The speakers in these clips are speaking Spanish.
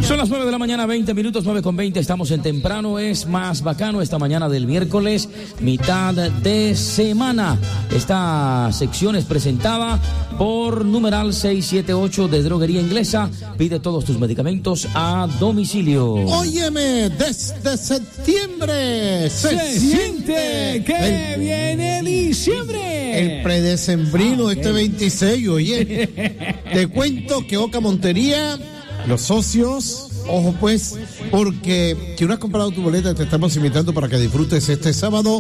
Son las 9 de la mañana, 20 minutos, 9:20. Estamos en Temprano es Más Bacano esta mañana del miércoles, mitad de semana. Esta sección es presentada por numeral 678 de Droguería Inglesa. Pide todos tus medicamentos a domicilio. Óyeme, desde septiembre se siente que viene diciembre. El predecembrino este 26, oye. Te cuento que Oca Montería, los socios, ojo pues, porque si no has comprado tu boleta, te estamos invitando para que disfrutes este sábado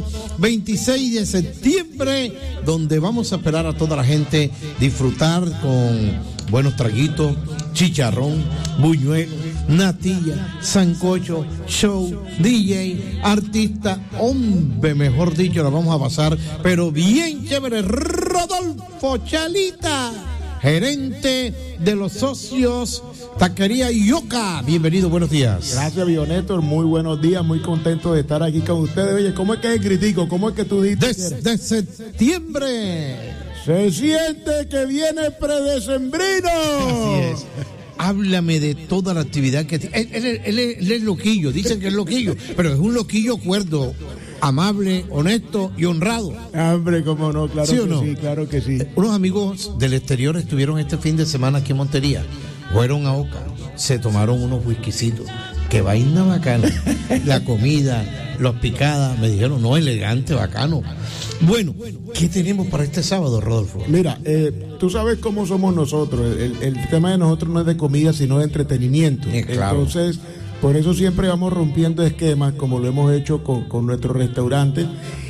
26 de septiembre, donde vamos a esperar a toda la gente disfrutar con buenos traguitos, chicharrón, buñuelo, natilla, sancocho, show, DJ, artista, hombre, mejor dicho, la vamos a pasar, pero bien chévere. Rodolfo Chalita, gerente de los socios Taquería Yoka. Bienvenido, buenos días. Gracias, Bionétor, muy buenos días, muy contento de estar aquí con ustedes. Oye, ¿cómo es que es critico? ¿Cómo es que tú dices? Desde septiembre se siente que viene predecembrino. Así es. Háblame de toda la actividad que él es loquillo, dicen que es loquillo, pero es un loquillo cuerdo, amable, honesto y honrado. Hombre, cómo no, claro. ¿Sí o no? Sí, claro que sí. Unos amigos del exterior estuvieron este fin de semana aquí en Montería, fueron a Oca, se tomaron unos whiskycitos, qué vaina bacana, la comida, las picadas, me dijeron, no, elegante, bacano. Bueno, ¿qué tenemos para este sábado, Rodolfo? Mira, tú sabes cómo somos nosotros, el tema de nosotros no es de comida, sino de entretenimiento. Claro. Entonces, por eso siempre vamos rompiendo esquemas, como lo hemos hecho con nuestros restaurantes,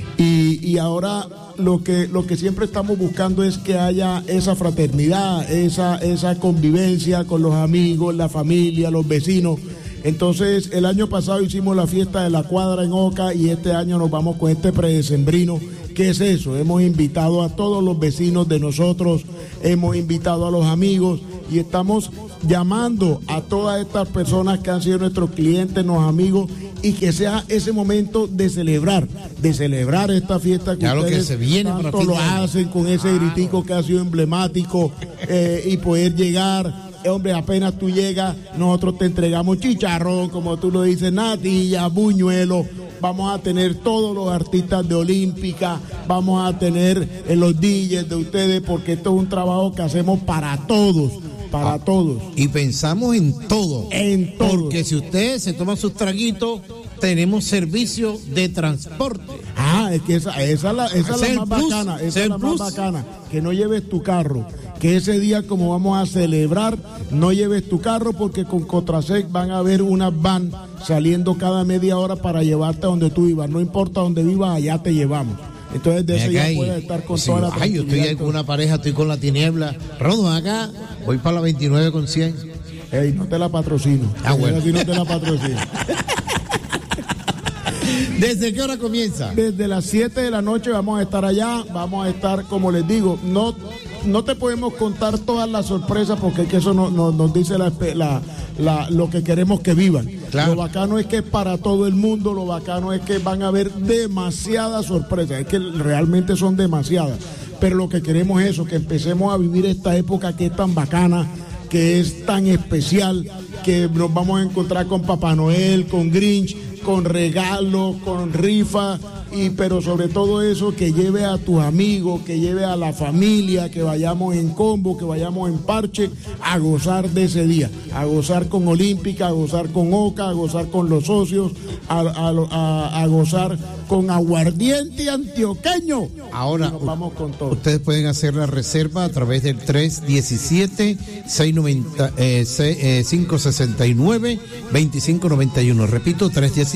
y ahora lo que siempre estamos buscando es que haya esa fraternidad, esa convivencia con los amigos, la familia, los vecinos. Entonces, el año pasado hicimos la fiesta de la cuadra en Oca y este año nos vamos con este predecembrino. ¿Qué es eso? Hemos invitado a todos los vecinos de nosotros, hemos invitado a los amigos y estamos llamando a todas estas personas que han sido nuestros clientes, nuestros amigos, y que sea ese momento de celebrar esta fiesta que claro, ustedes que se viene tanto para lo hacen con ese gritico que ha sido emblemático, y poder llegar. Hombre, apenas tú llegas, nosotros te entregamos chicharrón, como tú lo dices, natilla, buñuelo. Vamos a tener todos los artistas de Olímpica, vamos a tener los DJs de ustedes, porque esto es un trabajo que hacemos para todos. Para todos. Y pensamos en todo. En todo. Porque si usted se toma sus traguitos, tenemos servicio de transporte. Es que esa es la más bacana. Esa es la más bacana. Que no lleves tu carro. Que ese día, como vamos a celebrar, no lleves tu carro, porque con Cotrasec van a haber unas van saliendo cada media hora para llevarte a donde tú vivas. No importa donde vivas, allá te llevamos. Entonces de eso ya puedes estar con toda la tranquilidad. Yo estoy ahí con una pareja, estoy con la tiniebla. Rodo, acá, voy para la 29 con 100. No te la patrocino. Bueno. Así no te la patrocino. ¿Desde qué hora comienza? Desde las 7 de la noche vamos a estar allá. Vamos a estar, como les digo, no te podemos contar todas las sorpresas, porque es que eso nos dice lo que queremos que vivan. Claro. Lo bacano es que es para todo el mundo, lo bacano es que van a haber demasiadas sorpresas, es que realmente son demasiadas, pero lo que queremos es eso, que empecemos a vivir esta época que es tan bacana, que es tan especial, que nos vamos a encontrar con Papá Noel, con Grinch, con regalos, con rifa, pero sobre todo eso, que lleve a tus amigos, que lleve a la familia, que vayamos en combo, que vayamos en parche a gozar de ese día, a gozar con Olímpica, a gozar con Oca, a gozar con los socios, a gozar con aguardiente antioqueño. Ahora vamos con todo. Ustedes pueden hacer la reserva a través del 317-569-2591. Repito,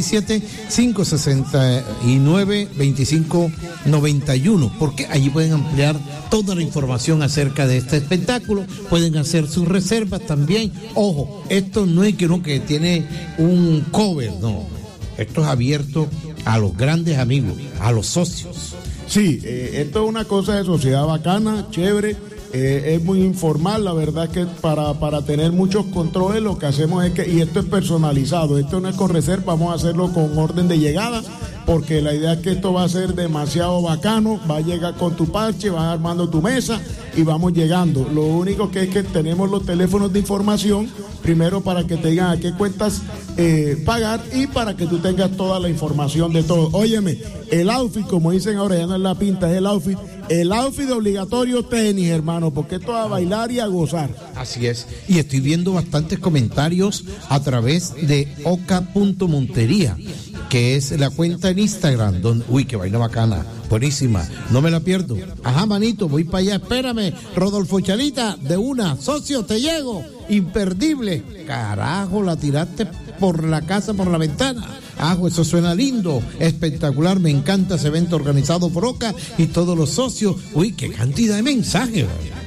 317-569-2591, porque allí pueden ampliar toda la información acerca de este espectáculo, pueden hacer sus reservas también. Ojo, esto no es que uno que tiene un cover, no, esto es abierto a los grandes amigos, a los socios. Sí, esto es una cosa de sociedad bacana, chévere. Es muy informal, la verdad es que para tener muchos controles lo que hacemos es que, y esto es personalizado, esto no es con reserva, vamos a hacerlo con orden de llegada, porque la idea es que esto va a ser demasiado bacano. Va a llegar con tu parche, vas armando tu mesa y vamos llegando. Lo único que es que tenemos los teléfonos de información, primero para que te digan a qué cuentas pagar y para que tú tengas toda la información de todo. Óyeme, el outfit, como dicen ahora, ya no es la pinta, es el outfit. El outfit obligatorio tenis, hermano, porque esto es a bailar y a gozar. Así es. Y estoy viendo bastantes comentarios a través de oca.montería, que es la cuenta en Instagram, donde, uy, qué vaina bacana, buenísima, no me la pierdo. Ajá, manito, voy para allá, espérame, Rodolfo Chalita, de una, socio, te llego, imperdible. Carajo, la tiraste por la casa, por la ventana. Eso suena lindo, espectacular, me encanta ese evento organizado por Oca y todos los socios. Uy, qué cantidad de mensajes.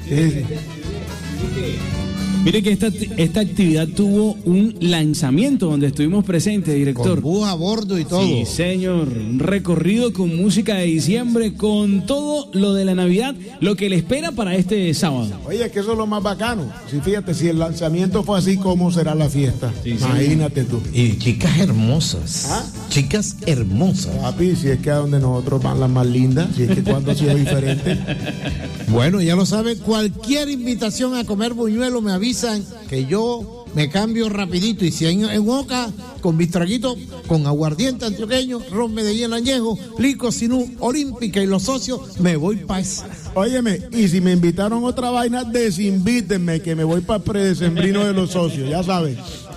Mire que esta actividad tuvo un lanzamiento donde estuvimos presentes, director. Con bus a bordo y todo. Sí, señor. Un recorrido con música de diciembre, con todo lo de la Navidad, lo que le espera para este sábado. Oye, que eso es lo más bacano. Si fíjate, si el lanzamiento fue así, ¿cómo será la fiesta? Sí, imagínate tú. Y chicas hermosas. ¿Ah? Chicas hermosas. Papi, si es que a donde nosotros van las más lindas, si es que cuando ha sido diferente. Bueno, ya lo sabe, cualquier invitación a comer buñuelo me avisan que yo me cambio rapidito. Y si hay en Oca, con mis traguitos, con aguardiente antioqueño, ron Medellín añejo, Lico Sinú, Olímpica y los socios, me voy para esa. Óyeme, y si me invitaron a otra vaina, desinvítenme, que me voy para el predecembrino de los socios, ya saben.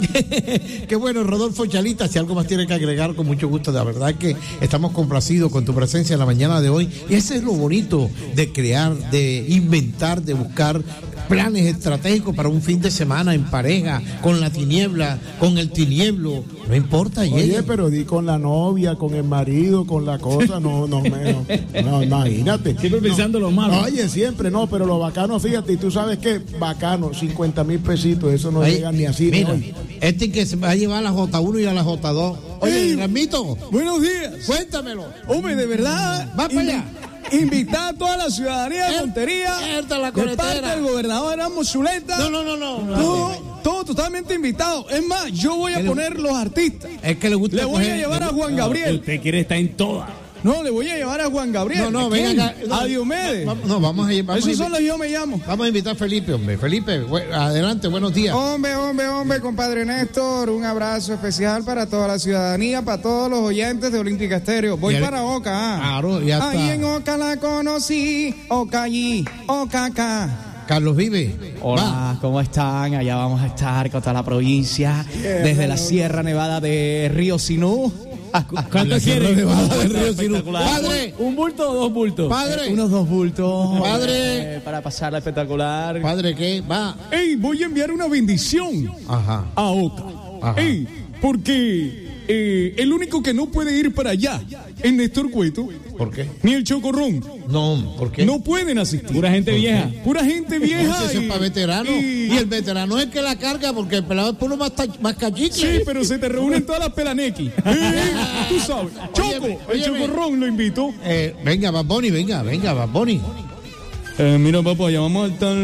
Qué bueno, Rodolfo Chalita, si algo más tiene que agregar, con mucho gusto. La verdad es que estamos complacidos con tu presencia en la mañana de hoy. Y ese es lo bonito de crear, de inventar, de buscar planes estratégicos para un fin de semana en pareja, con la tiniebla, con el tinieblo, no importa. Oye, pero di con la novia, con el marido, con la cosa, no, imagínate. Siempre pensando lo malo. Oye, siempre, no, pero lo bacano, fíjate, y tú sabes qué, bacano, 50,000 pesitos, eso no llega ni así. Mira, este que se va a llevar a la J1 y a la J2. Oye, Ramito. Buenos días. Cuéntamelo. Hombre, de verdad. Va para allá. Invitar a toda la ciudadanía de Montería, de parte del gobernador Ramos Zuleta. No. Todo totalmente invitado. Es más, yo voy a poner los artistas. Es que le gusta. Le voy a llevar a Juan Gabriel. Usted quiere estar en todas. No, le voy a llevar a Juan Gabriel. Venga acá. A Diomedes. Vamos a llevar. Esos son los yo me llamo. Vamos a invitar a Felipe, hombre. Felipe, adelante, buenos días. Hombre, compadre Néstor, un abrazo especial para toda la ciudadanía, para todos los oyentes de Olímpica Estéreo. Voy para Oca. Claro, ya está. Ahí en Oca la conocí, Oca allí, Oca acá. Carlos Vive. Hola, ¿cómo están? Allá vamos a estar con toda la provincia, desde la Sierra Nevada de Río Sinú. ¿Cuánto quiere? Padre, ¿un bulto o dos bultos? Padre, unos 2 bultos. Padre, para pasarla espectacular. Padre, ¿qué? Va. Ey, voy a enviar una bendición. Ajá. A Oca. Ajá. Ey, porque el único que no puede ir para allá es Néstor Cueto. ¿Por qué? Ni el Chocorrón. No, ¿por qué? No pueden asistir. Pura gente vieja. Pura gente vieja. Eso es para veteranos. Y el veterano es el que la carga, porque el pelado es puro más cachicle. Sí, pero se te reúnen todas las pelanequis. Tú sabes. Choco, el Chocorrón lo invito. Venga, Bad Bunny, venga, Bad Bunny. Mira, papá, ya vamos a estar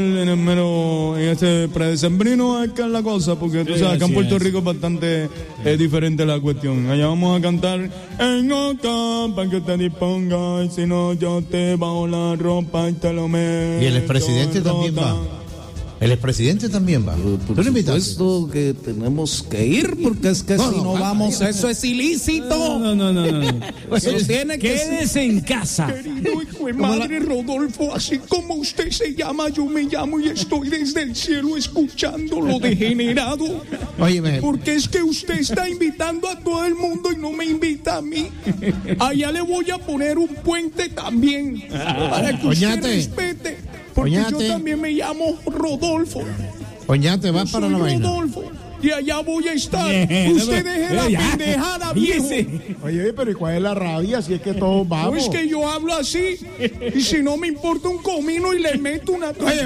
en este predecembrino, acá es la cosa, porque tú sabes, acá en Puerto Rico es bastante diferente la cuestión. Allá vamos a cantar en Oca, para que te dispongas, y si no yo te bajo la ropa y te lo meto. Y el expresidente también va. El expresidente también va. Por supuesto que tenemos que ir, porque es que si no vamos, eso es ilícito. No. Eso tiene que quédese en casa. Querido hijo de madre Rodolfo, así como usted se llama, yo me llamo y estoy desde el cielo escuchando lo degenerado. Óyeme. Porque es que usted está invitando a todo el mundo y no me invita a mí. Allá le voy a poner un puente también, para que usted respete. Porque Oñate. yo también me llamo Rodolfo. Oñate, va para la vaina. Rodolfo. Y allá voy a estar. Usted deje la pendejada, viejo. Oye, pero ¿y cuál es la rabia? Si es que todos vamos. No es que yo hablo así. Y si no me importa un comino y le meto una Oye.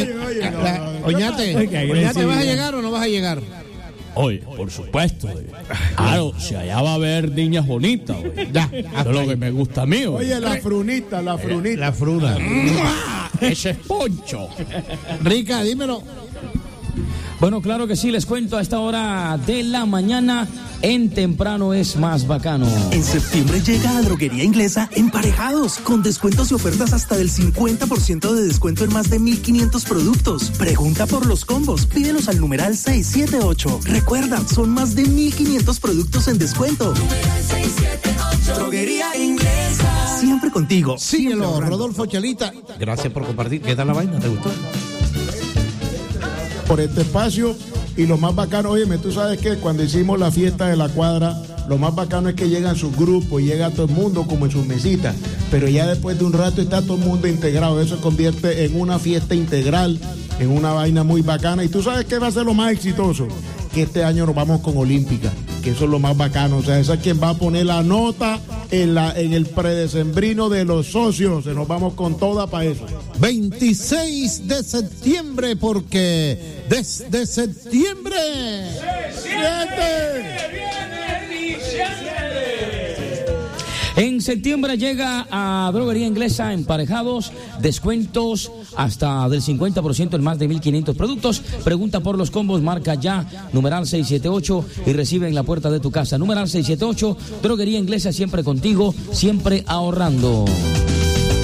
Oñate, ¿vas a llegar o no vas a llegar? Oye, por supuesto. Claro, si allá va a haber niñas bonitas, güey. Ya, eso es lo que me gusta a mí, güey. Oye, la frunita. La fruna. Ese es Poncho. Rica, dímelo. Bueno, claro que sí, les cuento a esta hora de la mañana en Temprano es Más Bacano. En septiembre llega a Droguería Inglesa Emparejados, con descuentos y ofertas hasta del 50% de descuento en más de 1.500 productos. Pregunta por los combos, pídelos al numeral 678. Recuerda, son más de 1.500 productos en descuento. Numeral 678. Droguería Inglesa. Siempre contigo. Síguelo, Rodolfo Chalita. Gracias por compartir. ¿Qué tal la vaina? ¿Te gustó? Por este espacio y lo más bacano, óyeme, tú sabes que cuando hicimos la fiesta de la cuadra, lo más bacano es que llegan sus grupos, llega todo el mundo como en sus mesitas, pero ya después de un rato está todo el mundo integrado, eso se convierte en una fiesta integral, en una vaina muy bacana. Y tú sabes que va a ser lo más exitoso, que este año nos vamos con Olímpica, que eso es lo más bacano, o sea, esa es quien va a poner la nota en el predecembrino de los socios, se nos vamos con toda para eso. 26 de septiembre, porque desde septiembre en septiembre llega a Droguería Inglesa Emparejados, descuentos hasta del 50% en más de 1.500 productos. Pregunta por los combos, marca ya, numeral 678 y recibe en la puerta de tu casa. Numeral 678, Droguería Inglesa, siempre contigo, siempre ahorrando.